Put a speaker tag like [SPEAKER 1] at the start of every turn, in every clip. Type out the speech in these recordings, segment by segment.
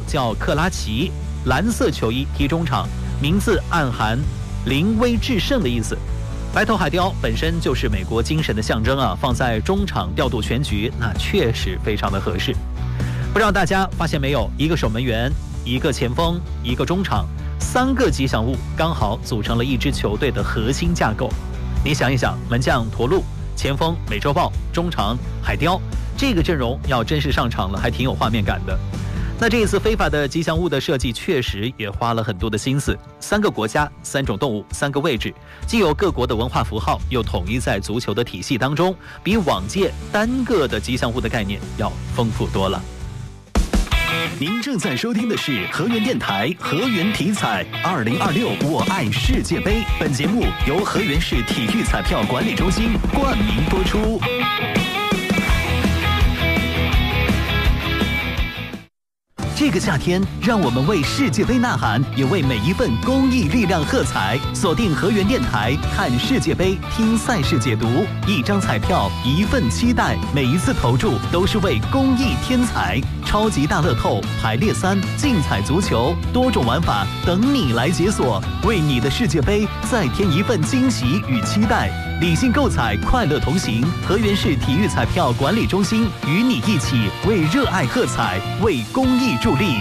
[SPEAKER 1] 叫克拉奇，蓝色球衣踢中场，名字暗含临危制胜的意思。白头海雕本身就是美国精神的象征啊，放在中场调度全局，那确实非常的合适。不知道大家发现没有，一个守门员，一个前锋，一个中场，3个吉祥物刚好组成了一支球队的核心架构。你想一想，门将驼鹿，前锋美洲豹，中场海雕，这个阵容要真是上场了，还挺有画面感的。那这一次非法的吉祥物的设计确实也花了很多的心思，3个国家、3种动物、3个位置，既有各国的文化符号，又统一在足球的体系当中，比往届单个的吉祥物的概念要丰富多了。
[SPEAKER 2] 您正在收听的是河源电台河源体彩2026我爱世界杯，本节目由河源市体育彩票管理中心冠名播出。这个夏天，让我们为世界杯呐喊，也为每一份公益力量喝彩。锁定河源电台，看世界杯，听赛事解读，一张彩票，一份期待，每一次投注都是为公益添彩。超级大乐透、排列3、竞彩足球，多种玩法等你来解锁，为你的世界杯再添一份惊喜与期待。理性购彩，快乐同行。河源市体育彩票管理中心与你一起为热爱喝彩，为公益助力。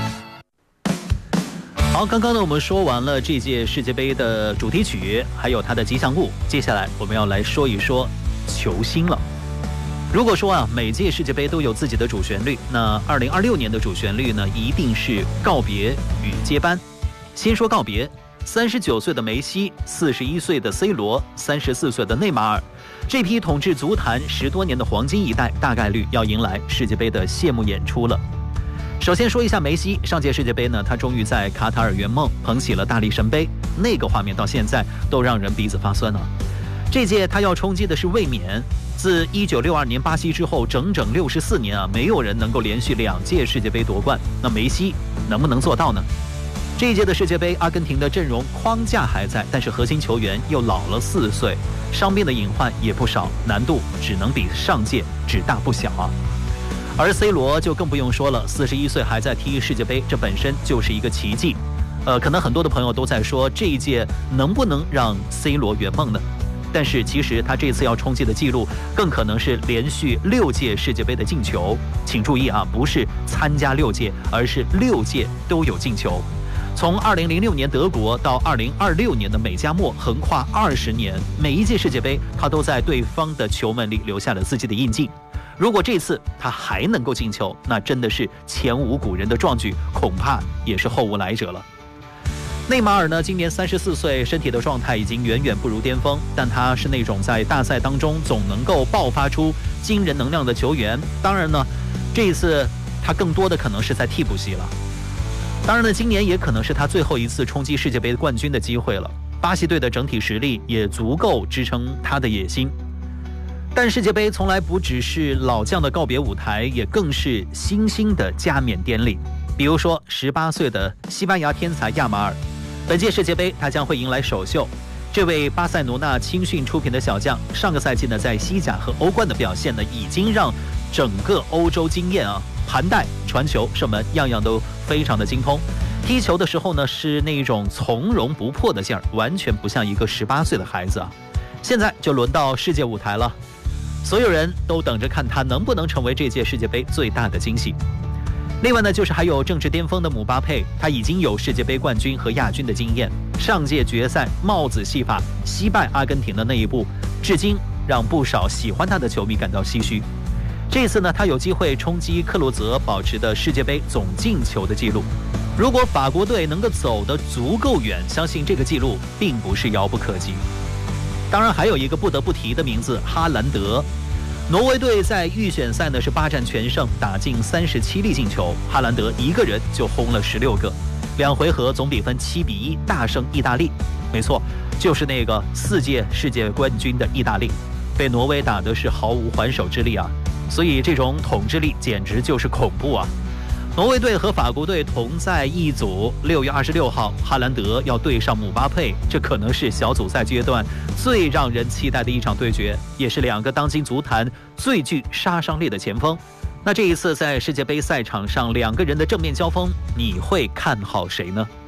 [SPEAKER 1] 好，刚刚呢我们说完了这届世界杯的主题曲，还有它的吉祥物，接下来我们要来说一说球星了。如果说啊，每届世界杯都有自己的主旋律，那2026年的主旋律呢，一定是告别与接班。先说告别，39岁的梅西，41岁的 C 罗，34岁的内马尔，这批统治足坛10多年的黄金一代，大概率要迎来世界杯的谢幕演出了。首先说一下梅西，上届世界杯呢，他终于在卡塔尔圆梦，捧起了大力神杯，那个画面到现在都让人鼻子发酸啊。这届他要冲击的是卫冕，自1962年巴西之后，整整64年啊，没有人能够连续2届世界杯夺冠，那梅西能不能做到呢？这一届的世界杯，阿根廷的阵容框架还在，但是核心球员又老了4岁，伤病的隐患也不少，难度只能比上届只大不小啊。而 C 罗就更不用说了，41岁还在踢世界杯，这本身就是一个奇迹。可能很多的朋友都在说，这一届能不能让 C 罗圆梦呢？但是其实他这次要冲击的记录，更可能是连续6届世界杯的进球。请注意啊，不是参加6届，而是6届都有进球。从2006年德国到2026年的美加墨，横跨20年，每一届世界杯他都在对方的球门里留下了自己的印记。如果这次他还能够进球，那真的是前无古人的壮举，恐怕也是后无来者了。内马尔呢，今年34岁，身体的状态已经远远不如巅峰，但他是那种在大赛当中总能够爆发出惊人能量的球员。当然呢，这一次他更多的可能是在替补席了。当然呢，今年也可能是他最后一次冲击世界杯冠军的机会了。巴西队的整体实力也足够支撑他的野心。但世界杯从来不只是老将的告别舞台，也更是新星的加冕典礼。比如说18岁的西班牙天才亚马尔，本届世界杯他将会迎来首秀。这位巴塞罗那青训出品的小将，上个赛季呢在西甲和欧冠的表现呢，已经让整个欧洲惊艳啊！盘带、传球、射门，样样都非常的精通。踢球的时候呢，是那种从容不迫的劲儿，完全不像一个18岁的孩子啊。现在就轮到世界舞台了，所有人都等着看他能不能成为这届世界杯最大的惊喜。另外呢，就是还有政治巅峰的姆巴佩，他已经有世界杯冠军和亚军的经验。上届决赛帽子戏法惜败阿根廷的那一步，至今让不少喜欢他的球迷感到唏嘘。这次呢，他有机会冲击克洛泽保持的世界杯总进球的记录。如果法国队能够走得足够远，相信这个记录并不是遥不可及。当然，还有一个不得不提的名字，哈兰德。挪威队在预选赛呢是8战全胜，打进37粒进球，哈兰德一个人就轰了16个，2回合总比分7-1大胜意大利。没错，就是那个4届世界冠军的意大利，被挪威打的是毫无还手之力啊！所以这种统治力简直就是恐怖啊！挪威队和法国队同在一组，6月26号，哈兰德要对上姆巴佩，这可能是小组赛阶段最让人期待的一场对决，也是2个当今足坛最具杀伤力的前锋。 那这一次在世界杯赛场上，两个人的正面交锋，你会看好谁呢？